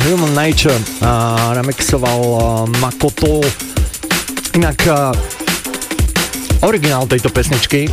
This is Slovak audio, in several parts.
Human Nature remixoval Makoto. Inak originál tejto pesničky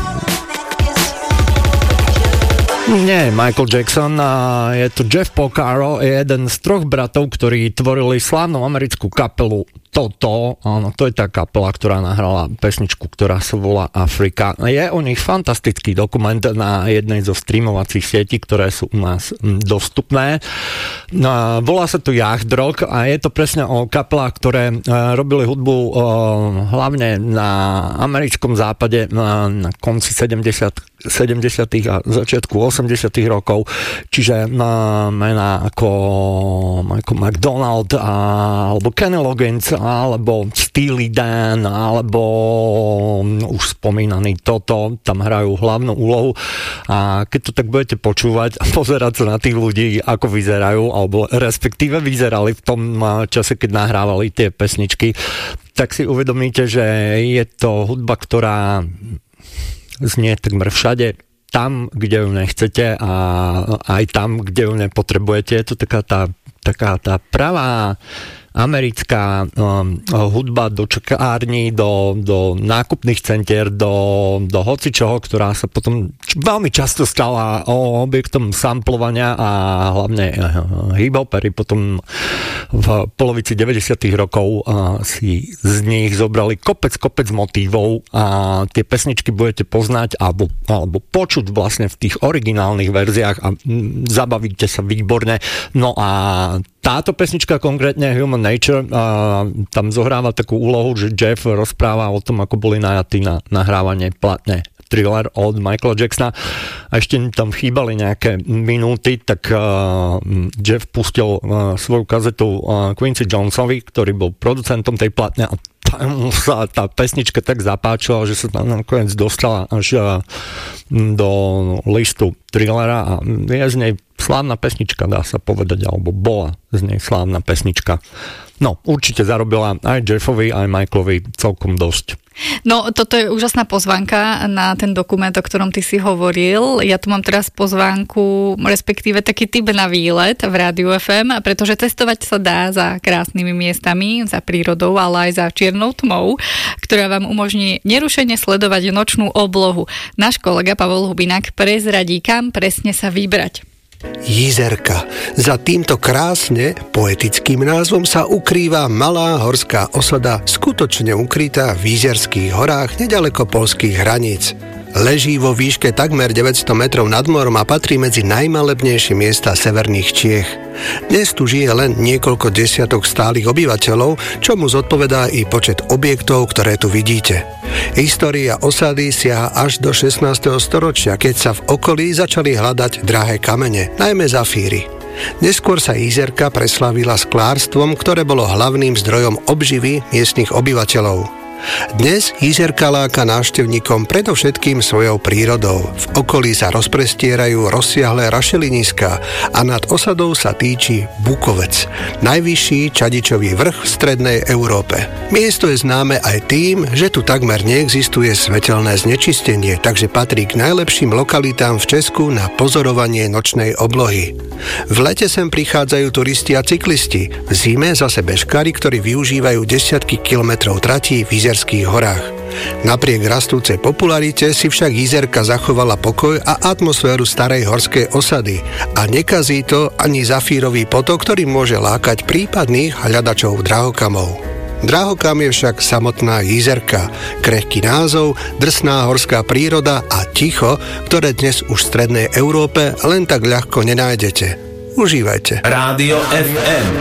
nie Michael Jackson, je to Jeff Porcaro, jeden z troch bratov, ktorí tvorili slávnu americkú kapelu Toto. Áno, to je tá kapela, ktorá nahrala pesničku, ktorá sa volá Afrika. Je o nich fantastický dokument na jednej zo streamovacích sietí, ktoré sú u nás dostupné. Volá sa to Yacht Rock a je to presne o kapelách, ktoré robili hudbu hlavne na americkom západe na konci 70. a začiatku 80. rokov, čiže mená ako Michael McDonald alebo Kenny Loggins alebo Steely Dan alebo už spomínaný Toto, tam hrajú hlavnú úlohu a keď to tak budete počúvať a pozerať sa na tých ľudí, ako vyzerajú alebo respektíve vyzerali v tom čase, keď nahrávali tie pesničky, tak si uvedomíte, že je to hudba, ktorá znie takmer všade, tam, kde ju nechcete a aj tam, kde ju nepotrebujete. Je to taká tá pravá americká hudba do čakární, do nákupných centier, do hocičoho, ktorá sa potom veľmi často stala objektom samplovania a hlavne hip-hopery potom v polovici 90. rokov si z nich zobrali kopec motívov a tie pesničky budete poznať alebo počuť vlastne v tých originálnych verziách a zabavíte sa výborne. No a táto pesnička konkrétne Human Nature tam zohráva takú úlohu, že Jeff rozpráva o tom, ako boli najatí na nahrávanie platne Thriller od Michaela Jacksona a ešte tam chýbali nejaké minúty, tak Jeff pustil svoju kazetu Quincy Jonesovi, ktorý bol producentom tej platne a tam sa tá pesnička tak zapáčila, že sa tam nakoniec dostala až do listu Thrillera a je z nej slávna pesnička, dá sa povedať, alebo bola z nej slávna pesnička. No, určite zarobila aj Jeffovi, aj Michaelovi celkom dosť. No, toto je úžasná pozvánka na ten dokument, o ktorom ty si hovoril. Ja tu mám teraz pozvánku, respektíve taký tip na výlet v Rádiu FM, pretože cestovať sa dá za krásnymi miestami, za prírodou, ale aj za čiernou tmou, ktorá vám umožní nerušene sledovať nočnú oblohu. Náš kolega Pavol Hubinák prezradí, kam presne sa vybrať. Jizerka. Za týmto krásne poetickým názvom sa ukrýva malá horská osada, skutočne ukrytá v Jizerských horách nedaleko poľských hraníc. Leží vo výške takmer 900 metrov nad morom a patrí medzi najmalebnejšie miesta severných Čiech. Dnes tu žije len niekoľko desiatok stálych obyvateľov, čomu zodpovedá i počet objektov, ktoré tu vidíte. História osady siaha až do 16. storočia, keď sa v okolí začali hľadať drahé kamene, najmä zafíry. Neskôr sa Jizerka preslávila sklárstvom, ktoré bolo hlavným zdrojom obživy miestnych obyvateľov. Dnes Jizerka láka návštevníkom predovšetkým svojou prírodou. V okolí sa rozprestierajú rozsiahle rašeliniská a nad osadou sa týči Bukovec, najvyšší čadičový vrch v strednej Európe. Miesto je známe aj tým, že tu takmer neexistuje svetelné znečistenie, takže patrí k najlepším lokalitám v Česku na pozorovanie nočnej oblohy. V lete sem prichádzajú turisti a cyklisti, v zime zase bežkári, ktorí využívajú desiatky kilometrov tratí v Jizerských horách. Napriek rastúcej popularite si však Jizerka zachovala pokoj a atmosféru starej horskej osady a nekazí to ani zafírový potok, ktorý môže lákať prípadných hľadačov drahokamov. Drahokam je však samotná Jizerka, krehký názov, drsná horská príroda a ticho, ktoré dnes už v strednej Európe len tak ľahko nenájdete. Užívajte. Rádio FM.